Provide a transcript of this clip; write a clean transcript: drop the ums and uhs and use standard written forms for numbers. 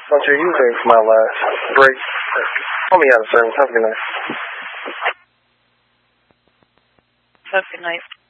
Roger, you waiting for my last break. Call me out of service. Have a good night. Have a good night.